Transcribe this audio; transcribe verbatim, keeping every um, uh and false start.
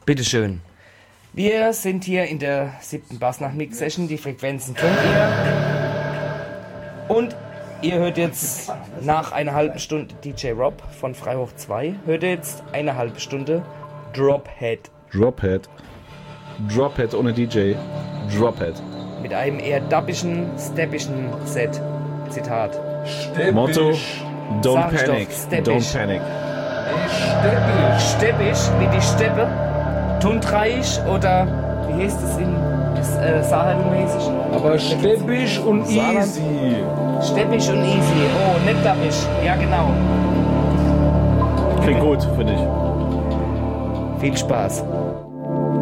Bitteschön. Wir sind hier in der siebten Bassnacht-Mix-Session. Die Frequenzen kennt ihr. Und ihr hört jetzt nach einer halben Stunde D J Rob von Freihoch zwei, hört ihr jetzt eine halbe Stunde Drophead. Drophead. Drophead ohne D J. Drophead. Mit einem eher dappischen, steppischen Set. Zitat. Steppisch. Motto: Don't Sag ich panic. doch, steppisch. Don't panic. Steppisch. Steppisch wie die Steppe. Tundreich oder wie heißt es in äh, Saarland-mäßig? Aber steppisch und Saarland. easy. Steppisch und easy. Oh, nicht dappisch. Ja, genau. Klingt gut, finde ich. Viel Spaß.